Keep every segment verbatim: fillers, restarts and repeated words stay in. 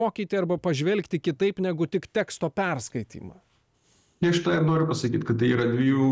mokyti arba pažvelgti kitaip negu tik teksto perskaitymą? Aš tai noriu pasakyti, kad tai yra dviejų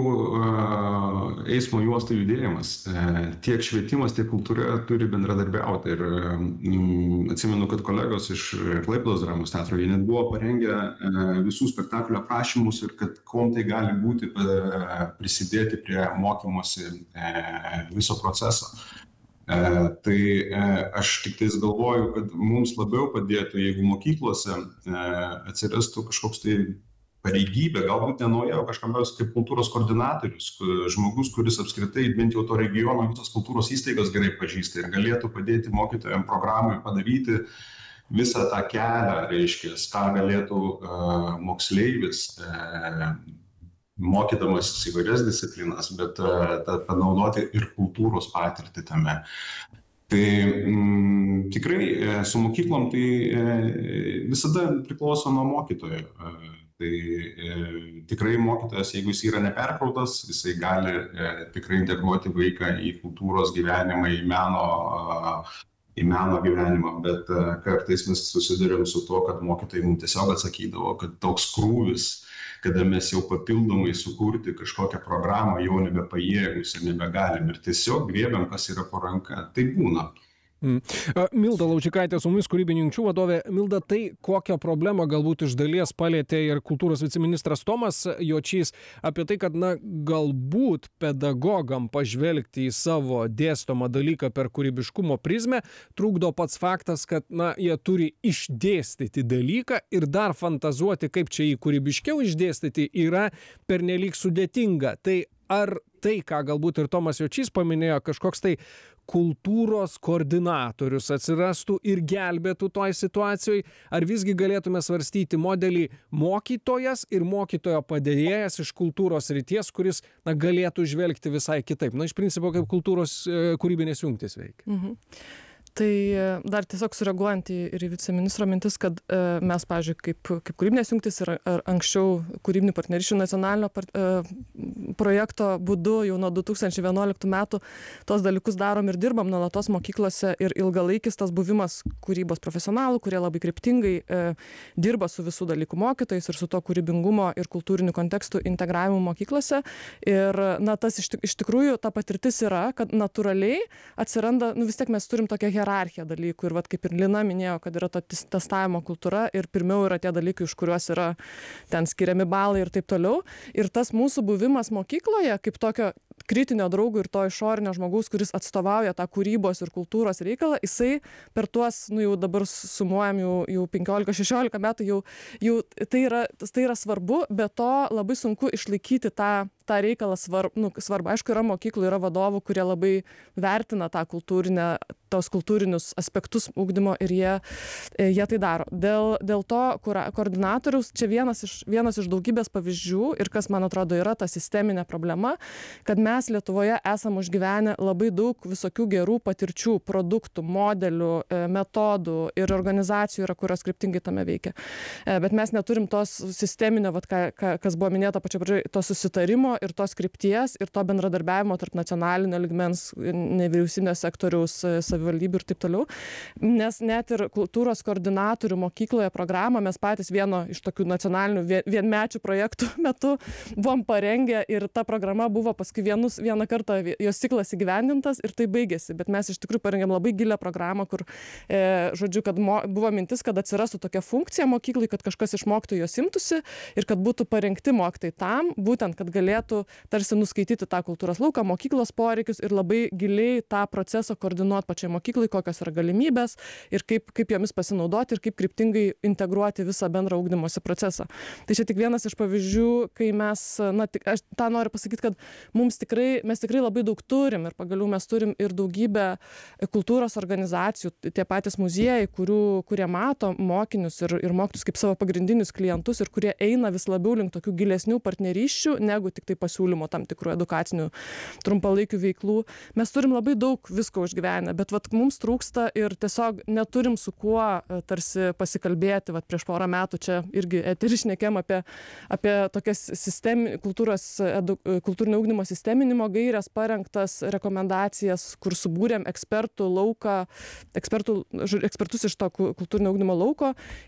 uh, eismo juostų judėjimas. Uh, tiek švietimas, tiek kultūra turi bendradarbiauti. Ir um, atsimenu, kad kolegos iš Klaipėdos dramos teatro, jie net buvo parengę uh, visų spektaklio aprašymus ir kad kom tai gali būti uh, prisidėti prie mokymosi uh, viso proceso. Uh, tai uh, aš tik tais galvoju, kad mums labiau padėtų, jeigu mokyklose uh, atsirastų kažkoks tai pareigybė, galbūt ne nauja, o kažkamiaus kaip kultūros koordinatorius, žmogus, kuris apskritai bent jau to regiono visos kultūros įstaigos gerai pažįsta ir galėtų padėti mokytojams programai padaryti visą tą kelią, reiškia, ką galėtų uh, moksleivis, uh, mokydamas įvairias disciplinas, bet uh, ta, panaudoti ir kultūros patirtį tame. Tai mm, tikrai su mokyklom tai e, visada priklauso nuo mokytojo. E, tai e, tikrai mokytojas, jeigu jis yra neperkrautas, jisai gali e, tikrai integruoti vaiką į kultūros gyvenimą, į meno, a, į meno gyvenimą, bet a, kartais mes susidurėm su to, kad mokytojai mums tiesiog atsakydavo, kad toks krūvis, kada mes jau papildomai sukurti kažkokią programą jau nebepajėgus ir nebegalim ir tiesiog griebiam, kas yra po ranka. Tai būna. Mm. Milda Laučikaitė su mumis, kūrybinių jungčių vadovė. Milda, tai kokią problemą galbūt iš dalies palėtė ir kultūros viceministras Tomas Jočys apie tai, kad na, galbūt pedagogam pažvelgti į savo dėstomą dalyką per kūrybiškumo prizmę trukdo pats faktas, kad na, jie turi išdėstyti dalyką ir dar fantazuoti, kaip čia jį kūrybiškiau išdėstyti, yra pernelyg sudėtinga. Tai ar tai, ką galbūt ir Tomas Jočys paminėjo, kažkoks tai kultūros koordinatorius atsirastų ir gelbėtų toj situacijoj, ar visgi galėtume svarstyti modelį mokytojas ir mokytojo padėjėjas iš kultūros srities, kuris na, galėtų žvelgti visai kitaip. Na, iš principo, kaip kultūros kūrybinės jungtys veikia. Mhm. Tai dar tiesiog sureaguojant į, ir į viceministro mintis, kad e, mes, pavyzdžiui, kaip, kaip kūrybinės jungtis ir ar anksčiau kūrybinių partnerysčių nacionalinio par, e, projekto būdu jau nuo du tūkstančiai vienuoliktų metų tos dalykus darom ir dirbam nuolatos mokyklose ir ilgalaikis tas buvimas kūrybos profesionalų, kurie labai kryptingai e, dirba su visų dalykų mokytojais ir su to kūrybingumo ir kultūrinių kontekstų integravimu mokyklose. Ir na, tas iš, iš tikrųjų ta patirtis yra, kad natūraliai atsiranda, nu vis tiek mes turim tokią hierarchija dalykų ir vat kaip ir Lina minėjo, kad yra ta testavimo kultūra ir pirmiau yra tie dalykai, už kuriuos yra ten skiriami balai ir taip toliau. Ir tas mūsų buvimas mokykloje kaip tokio kritinio draugo ir to išorinio žmogaus, kuris atstovauja tą kūrybos ir kultūros reikalą, jisai per tuos, nu jau dabar sumuojam jau, jau penkiolika šešiolika metų, jau, jau tai, yra, tai yra svarbu, bet to labai sunku išlaikyti tą tą reikalą svarbu, nu, svarbu. Aišku, yra mokyklų, yra vadovų, kurie labai vertina tą kultūrinę, tos kultūrinius aspektus ugdymo ir jie, jie tai daro. Dėl, dėl to kur, koordinatoriaus čia vienas iš, vienas iš daugybės pavyzdžių ir kas, man atrodo, yra ta sisteminė problema, kad mes Lietuvoje esam užgyvenę labai daug visokių gerų patirčių, produktų, modelių, metodų ir organizacijų yra, kurios kryptingai tame veikia. Bet mes neturim tos sisteminio, vat, ką, kas buvo minėta pačioje pradžioje, to susitarimo ir tos krypties ir to bendradarbiavimo tarp nacionalinio lygmens, nevyriausybinio sektoriaus, savivaldybių ir taip toliau. Nes net ir kultūros koordinatorių mokykloje programą mes patys vieno iš tokių nacionalinių vienmečių projektų metu buvom parengę ir ta programa buvo paskui vienus, vieną kartą jos ciklas įgyvendintas ir tai baigėsi. Bet mes iš tikrųjų parengėm labai gilią programą, kur, e, žodžiu, kad mo, buvo mintis, kad atsirastų tokia funkcija mokyklai, kad kažkas iš mokytojų jos imtųsi ir kad būtų parengti mokytojai tam, būtent, kad galėtų tarsi nuskaityti tą kultūros lauką, mokyklos poreikius ir labai giliai tą procesą koordinuoti pačiai mokyklai, kokios yra galimybės ir kaip, kaip jomis pasinaudoti ir kaip kryptingai integruoti visą bendrą ugdymosi procesą. Tai čia tik vienas iš pavyzdžių, kai mes, na, tik, aš tą noriu pasakyti, kad mums tikrai, mes tikrai labai daug turim ir pagaliau mes turim ir daugybę kultūros organizacijų, tie patys muziejai, kurių, kurie mato mokinius ir, ir mokytus kaip savo pagrindinius klientus ir kurie eina vis labiau link tokių gilesnių partnerysčių, negu tik tai pasiūlymo tam tikrų edukacinių trumpalaikių veiklų. Mes turim labai daug visko užgyvenę, bet vat mums trūksta ir tiesiog neturim su kuo tarsi pasikalbėti. Vat prieš porą metų čia irgi eterį šnekėjom apie, apie tokias sistemi, kultūros, edu, kultūrinio ugdymo sisteminimo gairias, parengtas rekomendacijas, kur subūrėm ekspertų lauką, ekspertų, ekspertus iš to kultūrinio ugdymo lauko